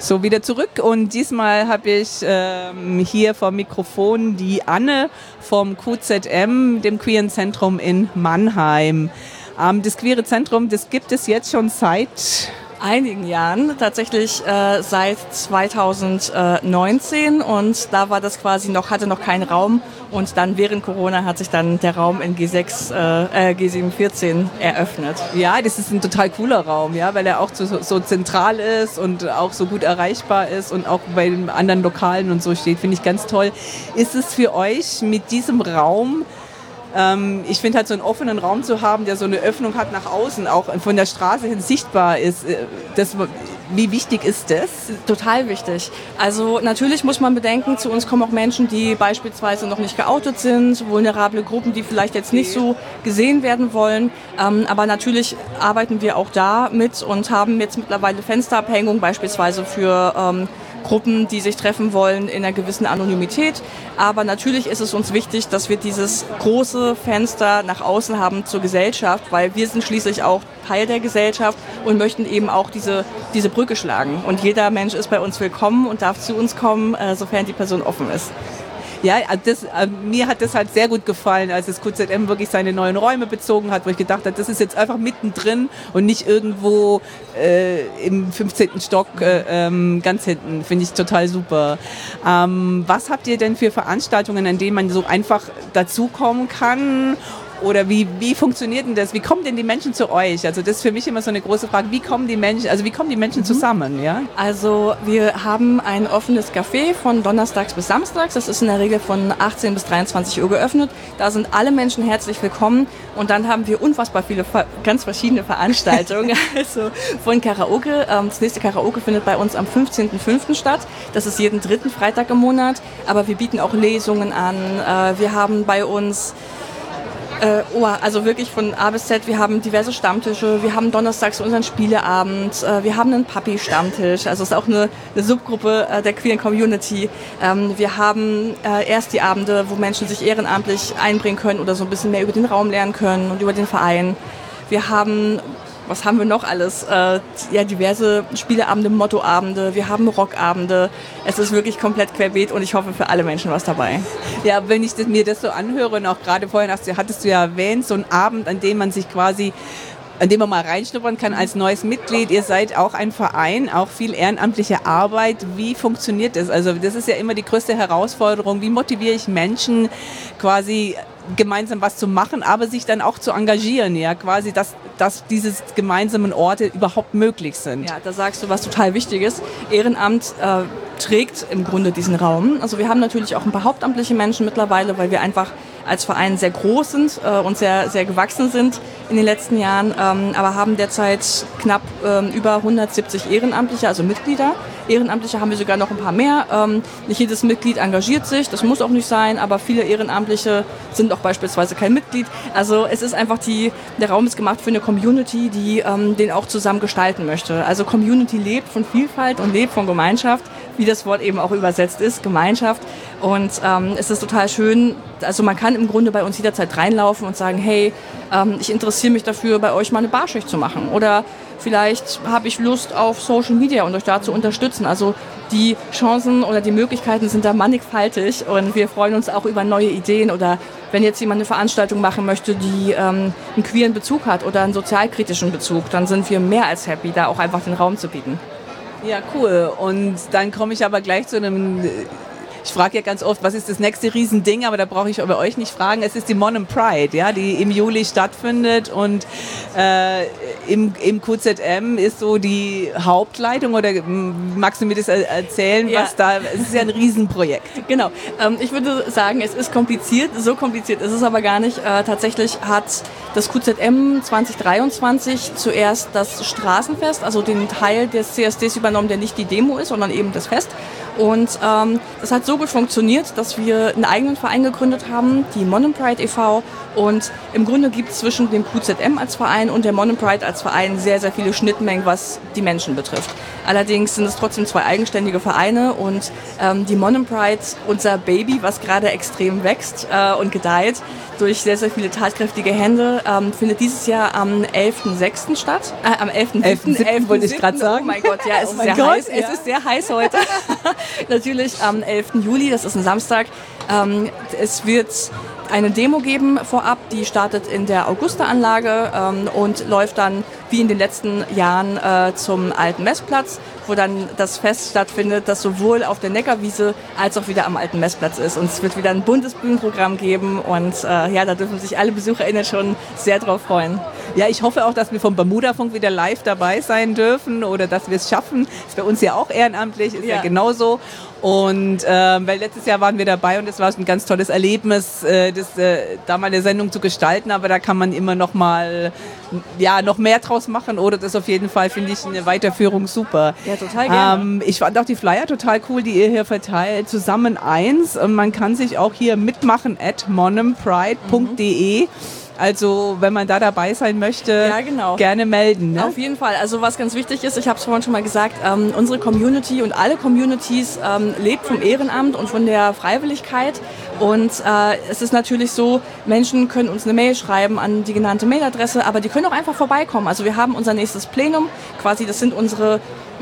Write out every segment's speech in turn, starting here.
So, wieder zurück und diesmal habe ich hier vor Mikrofon die Anne vom QZM, dem Queeren Zentrum in Mannheim. Das Queere Zentrum, das gibt es jetzt schon seit einigen Jahren, tatsächlich seit 2019, und da war das quasi hatte noch keinen Raum, und dann während Corona hat sich dann der Raum in G714 eröffnet. Ja, das ist ein total cooler Raum, ja, weil er auch so zentral ist und auch so gut erreichbar ist und auch bei den anderen Lokalen und so steht, finde ich ganz toll. Ist es für euch mit diesem Raum, ich finde halt so einen offenen Raum zu haben, der so eine Öffnung hat nach außen, auch von der Straße hin sichtbar ist, wie wichtig ist das? Total wichtig. Also natürlich muss man bedenken, zu uns kommen auch Menschen, die beispielsweise noch nicht geoutet sind, vulnerable Gruppen, die vielleicht jetzt nicht so gesehen werden wollen. Aber natürlich arbeiten wir auch da mit und haben jetzt mittlerweile Fensterabhängung beispielsweise für Gruppen, die sich treffen wollen in einer gewissen Anonymität. Aber natürlich ist es uns wichtig, dass wir dieses große Fenster nach außen haben zur Gesellschaft, weil wir sind schließlich auch Teil der Gesellschaft und möchten eben auch diese Brücke schlagen. Und jeder Mensch ist bei uns willkommen und darf zu uns kommen, sofern die Person offen ist. Ja, mir hat das halt sehr gut gefallen, als das QZM wirklich seine neuen Räume bezogen hat, wo ich gedacht habe, das ist jetzt einfach mittendrin und nicht irgendwo im 15. Stock ganz hinten. Finde ich total super. Was habt ihr denn für Veranstaltungen, an denen man so einfach dazukommen kann? Oder wie funktioniert denn das? Wie kommen denn die Menschen zu euch? Also das ist für mich immer so eine große Frage. Wie kommen die Menschen zusammen? Ja? Also wir haben ein offenes Café von donnerstags bis samstags. Das ist in der Regel von 18 bis 23 Uhr geöffnet. Da sind alle Menschen herzlich willkommen. Und dann haben wir unfassbar viele ganz verschiedene Veranstaltungen. Also von Karaoke. Das nächste Karaoke findet bei uns am 15.05. statt. Das ist jeden dritten Freitag im Monat. Aber wir bieten auch Lesungen an. Wir haben bei uns also wirklich von A bis Z, wir haben diverse Stammtische, wir haben donnerstags unseren Spieleabend, wir haben einen Papi-Stammtisch, also es ist auch eine Subgruppe der queeren Community. Wir haben erst die Abende, wo Menschen sich ehrenamtlich einbringen können oder so ein bisschen mehr über den Raum lernen können und über den Verein. Wir haben, was haben wir noch alles? Diverse Spieleabende, Mottoabende, wir haben Rockabende. Es ist wirklich komplett querbeet und ich hoffe für alle Menschen was dabei. Ja, wenn ich mir das so anhöre und auch gerade vorhin hattest du ja erwähnt, so ein Abend, an dem man mal reinschnuppern kann als neues Mitglied. Ihr seid auch ein Verein, auch viel ehrenamtliche Arbeit. Wie funktioniert das? Also das ist ja immer die größte Herausforderung. Wie motiviere ich Menschen quasi gemeinsam was zu machen, aber sich dann auch zu engagieren, ja, quasi, dass diese gemeinsamen Orte überhaupt möglich sind. Ja, da sagst du was total Wichtiges. Ehrenamt trägt im Grunde diesen Raum. Also wir haben natürlich auch ein paar hauptamtliche Menschen mittlerweile, weil wir einfach als Verein sehr groß sind und sehr, sehr gewachsen sind in den letzten Jahren, aber haben derzeit knapp über 170 Ehrenamtliche, also Mitglieder. Ehrenamtliche haben wir sogar noch ein paar mehr. Nicht jedes Mitglied engagiert sich, das muss auch nicht sein, aber viele Ehrenamtliche sind auch beispielsweise kein Mitglied. Also es ist einfach der Raum ist gemacht für eine Community, die den auch zusammen gestalten möchte. Also Community lebt von Vielfalt und lebt von Gemeinschaft, wie das Wort eben auch übersetzt ist, Gemeinschaft. Und es ist total schön, also man kann im Grunde bei uns jederzeit reinlaufen und sagen, hey, ich interessiere mich dafür, bei euch mal eine Barschicht zu machen. Oder vielleicht habe ich Lust auf Social Media und euch da zu unterstützen. Also die Chancen oder die Möglichkeiten sind da mannigfaltig und wir freuen uns auch über neue Ideen. Oder wenn jetzt jemand eine Veranstaltung machen möchte, die einen queeren Bezug hat oder einen sozialkritischen Bezug, dann sind wir mehr als happy, da auch einfach den Raum zu bieten. Ja, cool. Und dann komme ich aber gleich zu einem... Ich frage ja ganz oft, was ist das nächste Riesending, aber da brauche ich bei euch nicht fragen. Es ist die Monum Pride, ja, die im Juli stattfindet und im QZM ist so die Hauptleitung, oder magst du mir das erzählen, ja. Es ist ja ein Riesenprojekt. Genau, ich würde sagen, es ist kompliziert, so kompliziert ist es aber gar nicht. Tatsächlich hat das QZM 2023 zuerst das Straßenfest, also den Teil des CSDs übernommen, der nicht die Demo ist, sondern eben das Fest. Und das hat so gut funktioniert, dass wir einen eigenen Verein gegründet haben, die Monon Pride e.V. Und im Grunde gibt es zwischen dem QZM als Verein und der Monon Pride als Verein sehr, sehr viele Schnittmengen, was die Menschen betrifft. Allerdings sind es trotzdem zwei eigenständige Vereine und die Monon Pride, unser Baby, was gerade extrem wächst und gedeiht durch sehr, sehr viele tatkräftige Hände, findet dieses Jahr am 11.06. statt. Am 11.07. wollte ich gerade sagen. Oh mein Gott, ja, es ist sehr heiß. Es ist sehr heiß heute. Natürlich am 11. Juli, das ist ein Samstag. Es wird eine Demo geben vorab, die startet in der Augusta-Anlage und läuft dann wie in den letzten Jahren zum alten Messplatz, wo dann das Fest stattfindet, das sowohl auf der Neckarwiese als auch wieder am alten Messplatz ist. Und es wird wieder ein buntes Bühnenprogramm geben und ja, da dürfen sich alle BesucherInnen schon sehr drauf freuen. Ja, ich hoffe auch, dass wir vom Bermuda-Funk wieder live dabei sein dürfen oder dass wir es schaffen. Ist bei uns ja auch ehrenamtlich, ist ja genauso. Und weil letztes Jahr waren wir dabei und es war ein ganz tolles Erlebnis, da mal eine Sendung zu gestalten, aber da kann man immer noch mal noch mehr draus machen oder das auf jeden Fall finde ich eine Weiterführung super. Ja, total gerne. Ich fand auch die Flyer total cool, die ihr hier verteilt. Zusammen eins. Man kann sich auch hier mitmachen at monompride.de. Also wenn man da dabei sein möchte, gerne melden. Ne? Auf jeden Fall. Also was ganz wichtig ist, ich habe es vorhin schon mal gesagt, unsere Community und alle Communities lebt vom Ehrenamt und von der Freiwilligkeit. Und es ist natürlich so, Menschen können uns eine Mail schreiben an die genannte Mailadresse, aber die können auch einfach vorbeikommen. Also wir haben unser nächstes Plenum, quasi das sind unsere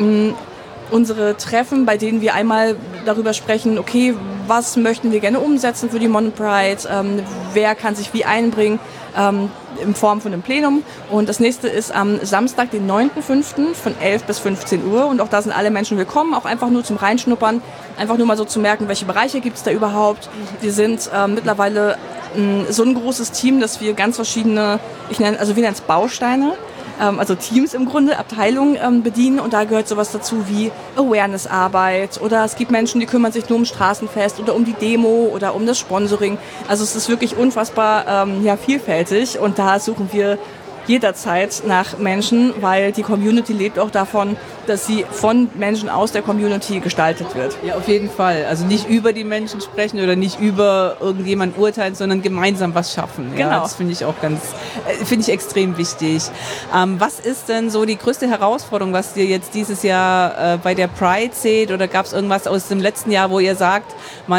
Treffen, bei denen wir einmal darüber sprechen, okay, was möchten wir gerne umsetzen für die Monon Pride, wer kann sich wie einbringen in Form von einem Plenum. Und das nächste ist am Samstag, den 9.05. von 11 bis 15 Uhr. Und auch da sind alle Menschen willkommen, auch einfach nur zum Reinschnuppern, einfach nur mal so zu merken, welche Bereiche gibt es da überhaupt. Wir sind mittlerweile so ein großes Team, dass wir ganz verschiedene, wir nennen es Bausteine, also Teams im Grunde, Abteilungen bedienen und da gehört sowas dazu wie Awareness-Arbeit oder es gibt Menschen, die kümmern sich nur um Straßenfest oder um die Demo oder um das Sponsoring. Also es ist wirklich unfassbar vielfältig und da suchen wir jederzeit nach Menschen, weil die Community lebt auch davon, dass sie von Menschen aus der Community gestaltet wird. Ja, auf jeden Fall. Also nicht über die Menschen sprechen oder nicht über irgendjemand urteilen, sondern gemeinsam was schaffen. Genau. Ja, das finde ich auch finde ich extrem wichtig. Was ist denn so die größte Herausforderung, was ihr jetzt dieses Jahr bei der Pride seht? Oder gab es irgendwas aus dem letzten Jahr, wo ihr sagt,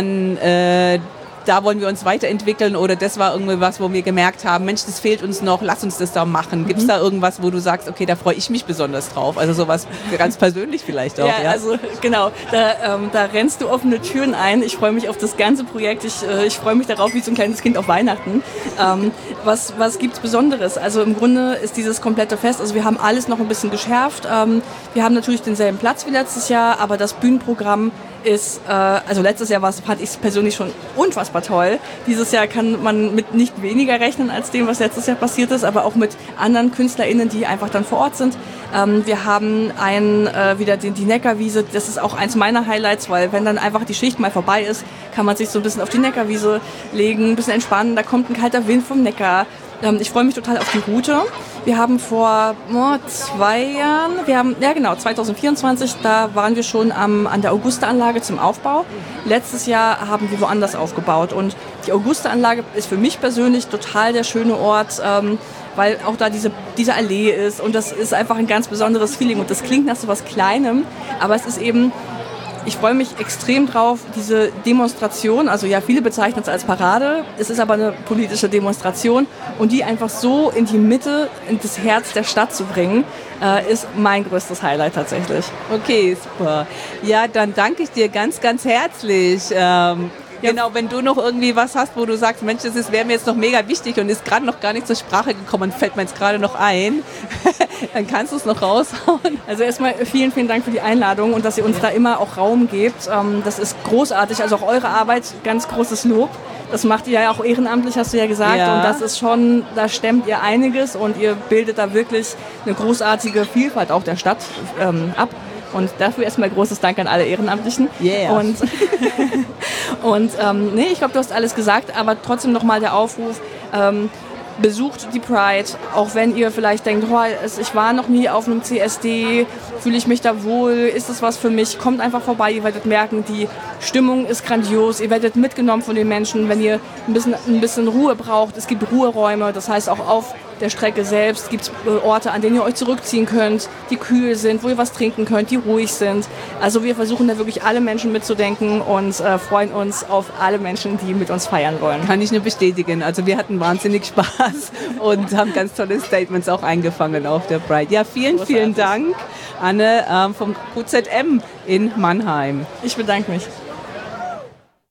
da wollen wir uns weiterentwickeln oder das war irgendwie was, wo wir gemerkt haben, Mensch, das fehlt uns noch, lass uns das da machen. Gibt es da irgendwas, wo du sagst, okay, da freue ich mich besonders drauf? Also sowas ganz persönlich vielleicht auch. Ja, also genau, da rennst du offene Türen ein. Ich freue mich auf das ganze Projekt. Ich freue mich darauf wie so ein kleines Kind auf Weihnachten. Was gibt es Besonderes? Also im Grunde ist dieses komplette Fest, also wir haben alles noch ein bisschen geschärft. Wir haben natürlich denselben Platz wie letztes Jahr, aber das Bühnenprogramm ist, also letztes Jahr fand ich es persönlich schon unfassbar toll. Dieses Jahr kann man mit nicht weniger rechnen als dem, was letztes Jahr passiert ist, aber auch mit anderen KünstlerInnen, die einfach dann vor Ort sind. Wir haben wieder die Neckarwiese, das ist auch eins meiner Highlights, weil wenn dann einfach die Schicht mal vorbei ist, kann man sich so ein bisschen auf die Neckarwiese legen, ein bisschen entspannen, da kommt ein kalter Wind vom Neckar. Ich freue mich total auf die Route. Wir haben vor 2 Jahren, 2024, da waren wir schon an der Augusta-Anlage zum Aufbau. Letztes Jahr haben wir woanders aufgebaut und die Augusta-Anlage ist für mich persönlich total der schöne Ort, weil auch da diese Allee ist und das ist einfach ein ganz besonderes Feeling und das klingt nach so was Kleinem, aber es ist eben, ich freue mich extrem drauf, diese Demonstration, also ja, viele bezeichnen es als Parade, es ist aber eine politische Demonstration und die einfach so in die Mitte, in das Herz der Stadt zu bringen, ist mein größtes Highlight tatsächlich. Okay, super. Ja, dann danke ich dir ganz, ganz herzlich. Genau, wenn du noch irgendwie was hast, wo du sagst, Mensch, das wäre mir jetzt noch mega wichtig und ist gerade noch gar nicht zur Sprache gekommen, fällt mir jetzt gerade noch ein, dann kannst du es noch raushauen. Also erstmal vielen, vielen Dank für die Einladung und dass ihr uns da immer auch Raum gebt. Das ist großartig, also auch eure Arbeit, ganz großes Lob. Das macht ihr ja auch ehrenamtlich, hast du ja gesagt. Ja. Und das ist schon, da stemmt ihr einiges und ihr bildet da wirklich eine großartige Vielfalt auch der Stadt ab. Und dafür erstmal großes Dank an alle Ehrenamtlichen. Yeah. Und ich glaube, du hast alles gesagt, aber trotzdem nochmal der Aufruf, besucht die Pride, auch wenn ihr vielleicht denkt, oh, ich war noch nie auf einem CSD, fühle ich mich da wohl, ist das was für mich, kommt einfach vorbei, ihr werdet merken, die Stimmung ist grandios, ihr werdet mitgenommen von den Menschen, wenn ihr ein bisschen Ruhe braucht, es gibt Ruheräume, das heißt auch auf der Strecke selbst gibt es Orte, an denen ihr euch zurückziehen könnt, die kühl sind, wo ihr was trinken könnt, die ruhig sind. Also wir versuchen da wirklich alle Menschen mitzudenken und freuen uns auf alle Menschen, die mit uns feiern wollen. Kann ich nur bestätigen. Also wir hatten wahnsinnig Spaß und haben ganz tolle Statements auch eingefangen auf der Pride. Ja, vielen Dank, Anne vom QZM in Mannheim. Ich bedanke mich.